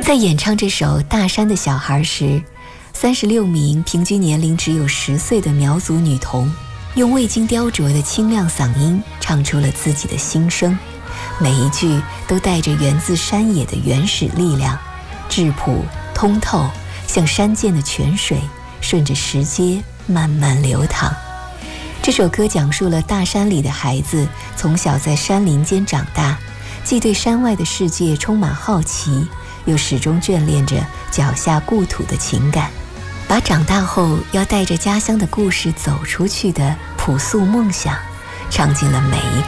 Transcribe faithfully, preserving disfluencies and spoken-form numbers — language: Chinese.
在演唱这首《大山的小孩》时，三十六名平均年龄只有十岁的苗族女童，用未经雕琢的清亮嗓音唱出了自己的心声，每一句都带着源自山野的原始力量，质朴通透，像山涧的泉水，顺着石阶慢慢流淌。这首歌讲述了大山里的孩子从小在山林间长大，既对山外的世界充满好奇，又始终眷恋着脚下故土的情感，把长大后要带着家乡的故事走出去的朴素梦想唱进了每一